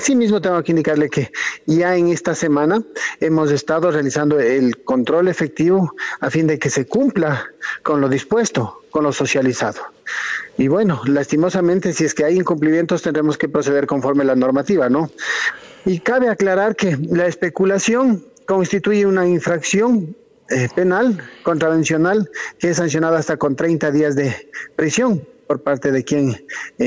Asimismo, tengo que indicarle que ya en esta semana hemos estado realizando el control efectivo a fin de que se cumpla con lo dispuesto, con lo socializado. Y bueno, lastimosamente, si es que hay incumplimientos, tendremos que proceder conforme a la normativa, ¿no? Y cabe aclarar que la especulación constituye una infracción penal, contravencional, que es sancionada hasta con 30 días de prisión por parte de quien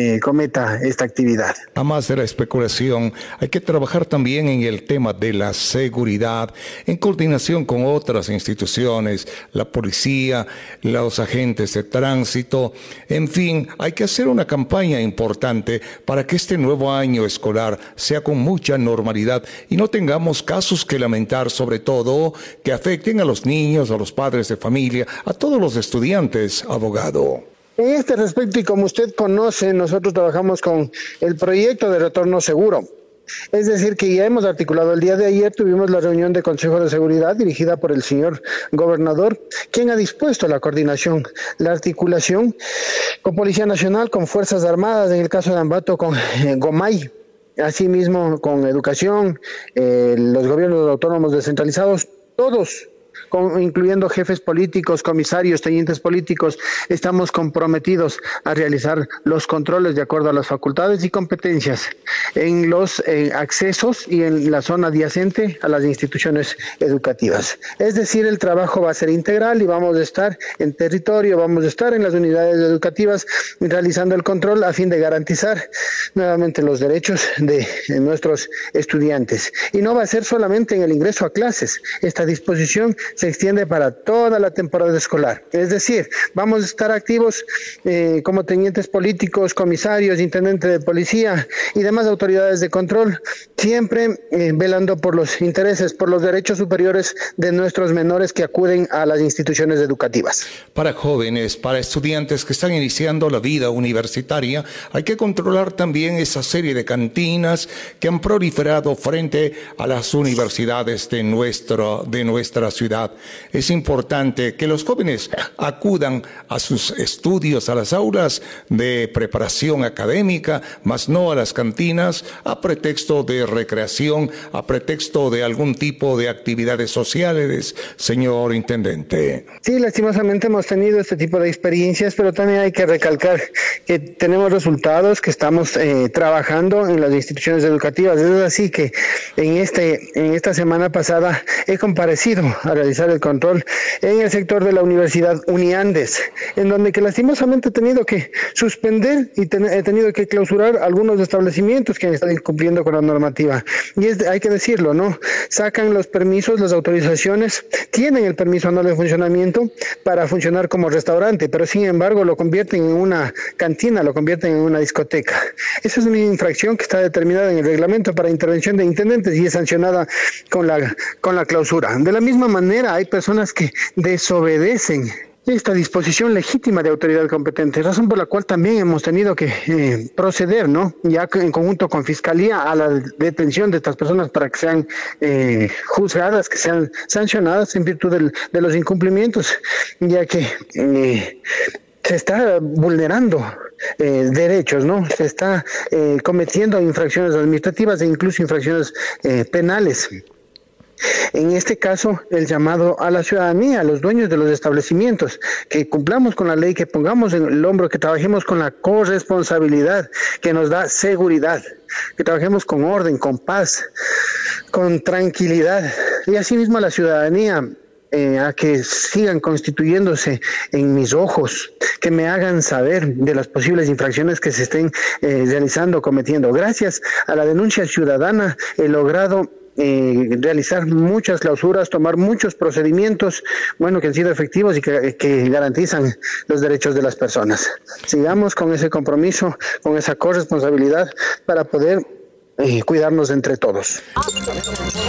cometa esta actividad. Además de la especulación, hay que trabajar también en el tema de la seguridad, en coordinación con otras instituciones, la policía, los agentes de tránsito, en fin, hay que hacer una campaña importante para que este nuevo año escolar sea con mucha normalidad y no tengamos casos que lamentar, sobre todo que afecten a los niños, a los padres de familia, a todos los estudiantes, abogado. En este respecto, y como usted conoce, nosotros trabajamos con el proyecto de retorno seguro. Es decir, que ya hemos articulado. El día de ayer tuvimos la reunión de Consejo de Seguridad dirigida por el señor gobernador, quien ha dispuesto la coordinación, la articulación con Policía Nacional, con Fuerzas Armadas, en el caso de Ambato con Gomay, asimismo con Educación, los gobiernos autónomos descentralizados, todos, incluyendo jefes políticos, comisarios, tenientes políticos, estamos comprometidos a realizar los controles de acuerdo a las facultades y competencias en los accesos y en la zona adyacente a las instituciones educativas. Es decir, el trabajo va a ser integral y vamos a estar en territorio, vamos a estar en las unidades educativas realizando el control a fin de garantizar nuevamente los derechos de nuestros estudiantes. Y no va a ser solamente en el ingreso a clases. Esta disposición se extiende para toda la temporada escolar. Es decir, vamos a estar activos como tenientes políticos, comisarios, intendentes de policía y demás autoridades de control, siempre velando por los intereses, por los derechos superiores de nuestros menores que acuden a las instituciones educativas. Para jóvenes, para estudiantes que están iniciando la vida universitaria, hay que controlar también esa serie de cantinas que han proliferado frente a las universidades de nuestra ciudad. Es importante que los jóvenes acudan a sus estudios, a las aulas de preparación académica, mas no a las cantinas a pretexto de recreación, a pretexto de algún tipo de actividades sociales, señor intendente. Sí, lastimosamente hemos tenido este tipo de experiencias, pero también hay que recalcar que tenemos resultados, que estamos trabajando en las instituciones educativas. Es así que en esta semana pasada he comparecido a realizar el control en el sector de la Universidad Uniandes, en donde que lastimosamente he tenido que suspender y he tenido que clausurar algunos establecimientos que han estado incumpliendo con la normativa. Y hay que decirlo, ¿no? Sacan los permisos, las autorizaciones, tienen el permiso anual de funcionamiento para funcionar como restaurante, pero sin embargo lo convierten en una cantina, lo convierten en una discoteca. Esa es una infracción que está determinada en el reglamento para intervención de intendentes y es sancionada con la clausura. De la misma manera, hay personas que desobedecen esta disposición legítima de autoridad competente, razón por la cual también hemos tenido que proceder, ¿no? Ya en conjunto con Fiscalía a la detención de estas personas para que sean juzgadas, que sean sancionadas en virtud de los incumplimientos, ya que se está vulnerando derechos, ¿no? Se está cometiendo infracciones administrativas e incluso infracciones penales. En este caso, el llamado a la ciudadanía, a los dueños de los establecimientos, que cumplamos con la ley, que pongamos en el hombro, que trabajemos con la corresponsabilidad que nos da seguridad, que trabajemos con orden, con paz, con tranquilidad, y asimismo a la ciudadanía, a que sigan constituyéndose en mis ojos, que me hagan saber de las posibles infracciones que se estén realizando, cometiendo. Gracias a la denuncia ciudadana he logrado realizar muchas clausuras, tomar muchos procedimientos, que han sido efectivos y que garantizan los derechos de las personas. Sigamos con ese compromiso, con esa corresponsabilidad para poder cuidarnos entre todos.